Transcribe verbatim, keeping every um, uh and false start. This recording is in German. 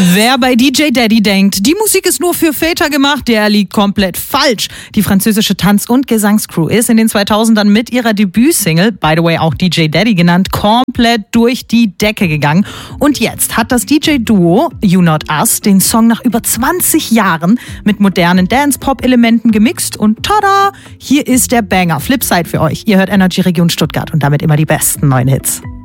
Wer bei D J Daddy denkt, die Musik ist nur für Väter gemacht, der liegt komplett falsch. Die französische Tanz- und Gesangscrew ist in den zweitausendern mit ihrer Debütsingle, by the way auch D J Daddy genannt, komplett durch die Decke gegangen. Und jetzt hat das D J-Duo You Not Us den Song nach über zwanzig Jahren mit modernen Dance-Pop-Elementen gemixt und tada, hier ist der Banger. Flipside für euch. Ihr hört Energy Region Stuttgart und damit immer die besten neuen Hits.